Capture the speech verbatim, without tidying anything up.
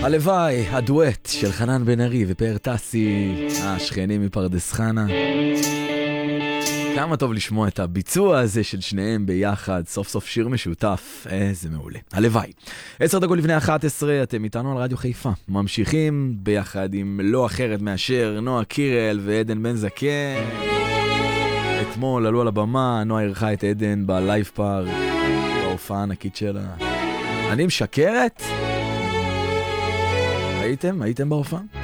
הלוואי, הדואט של חנן בן ארי ופאר טסי, השכנים מפרדס חנה. כמה טוב לשמוע את הביצוע הזה של שניהם ביחד, סוף סוף שיר משותף, איזה מעולה. הלוואי. עשר דקות לפני אחת עשרה, אתם איתנו על רדיו חיפה. ממשיכים ביחד עם לא אחרת מאשר נועה קירל ועדן בן זקן. אתמול עלו על הבמה, נועה ערכה את עדן בלייב פארק, בהופעה הענקית שלה. אני משקרת? הייתם? הייתם בהופעה?